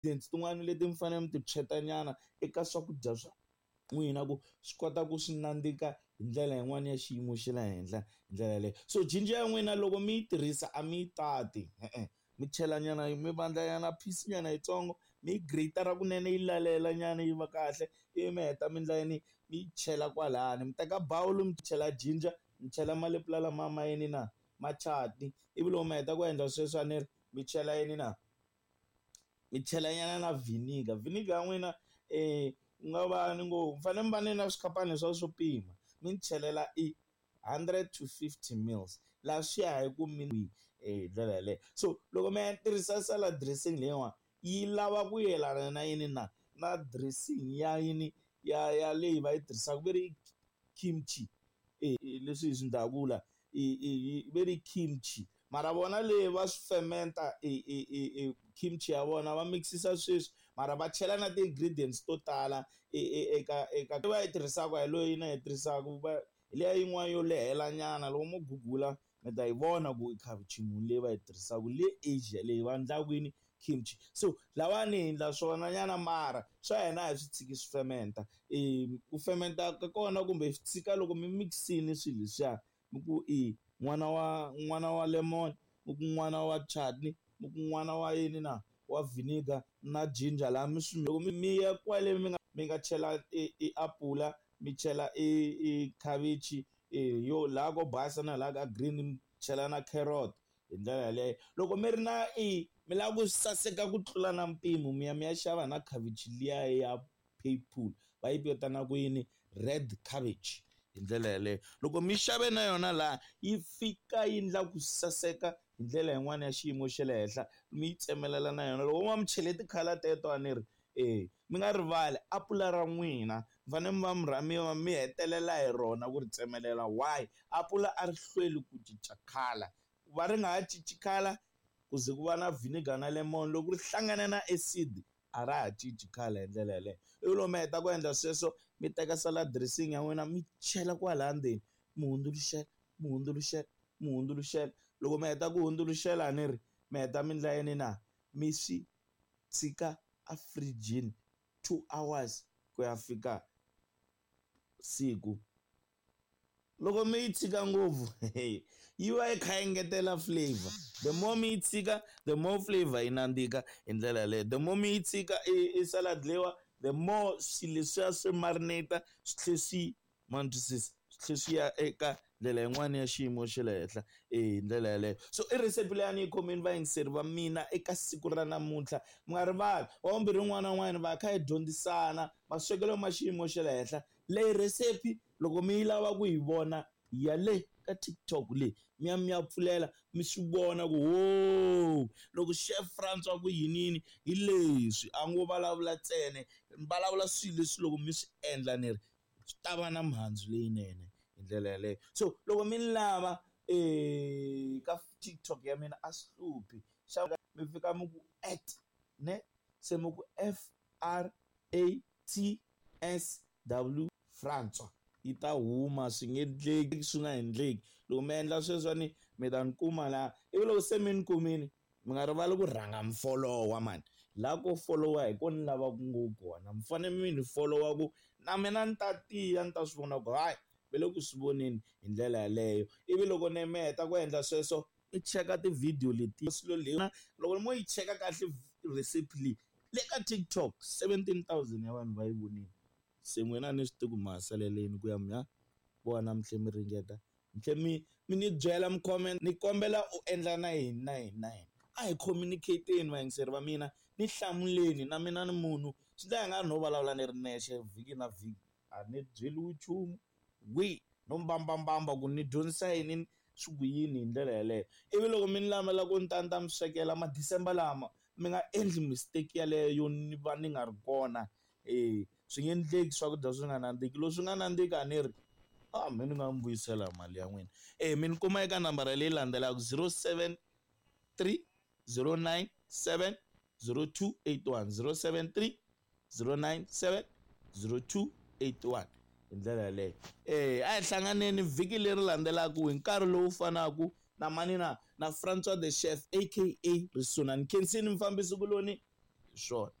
tin'wana leti mi fanele mi ti chetanyana eka swakudya swa n'wina ku swi kota ku swi nandzika hi ndlela yin'wana ya xiyimo xa le henhla hi ndlela yaleyo. So ginger ya n'wina loko mi yi tirhisa a mi yi tati, mi chelanyana mi vandlanyana piece nyana yitsongo, mi yi grate-ra kunene yi lalela nyana yi va kahle, ivi mi heta mi endla yini mi yi chela kwalani. Mi teka bawulu mi chela ginger, mi chela malepula lama ma yini na machati, ivi loko mi heta ku endla sweswo a ni ri mi chela yini na mi chela nyana na vinegar ya n'wina ku nga va ni ngo mi fanele mi va ni na swikapani swo pima, mi chelela 100 to 50 mils laha swi ya hi ku mi hi ndlela yaleyo. So loko mi tirhisa salad dressing leyiwani yi lava ku yelana na yini na dressing ya yini ya leyi va yi tirhisaka va ri kimchi, leswi hi swi ndhavuko va ri kimchi, mara vona leyi va swi fermenta kimchi ya vona va mixisa sweswi mara va chela na ti-ingredients to tala eka va yi tirhisaka hi loyi na yi tirhisaka hi leya yin'wana yo lehela nyana. Loko mo gugula mi ta yi vona ku i khavichi muni leyi va yi tirhisaka le Asia leyi va endlaku yini kimchi. So lawani hi endla swona nyana mara swa hina hi swi tshiki swi fermenta, ku fermenta ka kona kumbe swi tshika loko mi mixini swilo leswiya mi ku n'wana wa lemon, mi ku n'wana wa chutney, mi ku n'wana wa yini na wa vinegar na ginger laha loko mi ya kwale mi nga chela apula, mi chela khavichi yo laha ko basa na laha ka green, mi chela na carrot hi ndlela yaleyo. Loko mi ri na mi lava ku saseka ku tlula na mpimo mi ya xava na khavichi liya ya purple va yi vitanaka yini red cabbage hi ndlela yaleyo. Loko mi xave na yona laha yi fika yi endla ku saseka hi ndlela yin'wana ya xiyimo xa le henhla, mi yi tsemelela na yona. Loko mi chele ti-color teto a ni ri mi nga rivali apula ra n'wina mi fanele mi va mi hetelela hi rona ku ri tsemelela. Why? Apula a ri hlweli ku cinca color, ku va ri nga ha cinci color ku ze ku va na vinegar na lemon, loko ri hlangane na acid a ra ha cinci color hi ndlela yaleyo. Ivi loko mi heta ku endla sweswo mi teka salad dressing ya n'wina mi chela kwalaha ndzeni, mi hundzuluxela. Loko mi heta ku hundzuluxela a ni ri mi heta mi endla yini na mi swi tshika efrijini 2 hours ku ya fika siku. Loko mi yi tshika ngopfu yi va yi kha yi engetela flavor, the more mi yi tshika the more flavor yi nandzika hi ndlela yaleyo. The more mi yi tshika salad leyiwa the more swilo leswiya swi marinate swi tlhela swi ma ni twisisa swi tlhela swi ya eka ndlela yin'wana ya xiyimo xa le henhla hi ndlela yaleyo. So i recipe leyi a ni yi khomini vayingiseri va mina eka siku ra namuntlha. Mi nga rivali wavumbirhi un'wana na un'wana va kha hi dyondzisana maswekelo ma xiyimo xa le henhla. Leyi recipe loko mi yi lava ku yi vona ya le ka TikTok leyi mi ya pfulela mi swi vona ku loko chef Francois ku yinini hi leswi a ngo vulavula ntsena, mi vulavula swilo leswi loko mi swi endla ni ri swi ta va na mihandzu leyinene hi ndlela yaleyo. So loko mi lava ka TikTok ya mina a swi hluphi xana mi fika mi ku se mi ku FRATSW Francois yi ta huma, swi nge endleki swi nga endleki. Loko mi endla sweswani mi ta ni kuma laha, ivi loko se mi ni kumini mi nga rivali ku rhanga mi follow mani, laha ko follow hi kona ni lavaka ngopfu kona. Mi fanele mi ni follow ku na mina ni ta tiya ni ta swi vona ku hayi va le ku swi voneni hi ndlela yaleyo. Ivi loko mi heta ku endla sweswo i cheka ti-video leti swilo leyi loko mo yi cheka kahle recipe leyi le ka TikTok 17,000 ya vanhu va yi vonile. Se n'wina a ni swi tivi ku mi haseleleni ku ya mi ya vona mi tlhela mi ringeta, mi tlhela mi ni byela mi comment. Ni kombela u endla na hina a hi communicate-eni vayingiseri va mina, ni hlamuleni na mina ni munhu swi nga hi nga ri no vulavula ni ri nexe vhiki na vhiki a ni byeliwi nchumu no mbambambamba ku ni dyondzisa yini swi ku yini hi ndlela yaleyo. Ivi loko mi ni lavela ku ni ta mi swekela ma-December lama mi nga endli mistake yaleyo ni va ni nga ri kona. Swi nge endleki swakudya swi nga nandziki, loko swi nga nandziki a ni ri mi ni nga mi vuyisela mali ya n'wina. Mi ni kuma eka nambara leyi landzelaka 073 097 0281 073 097 0281 hi ndlela yaleyo. A hi hlanganeni vhiki leri landzelaka hi nkarhi lowu fanaka na Francois the Chef aka Risuna. Ni khensini mufambisi kuloni. swona.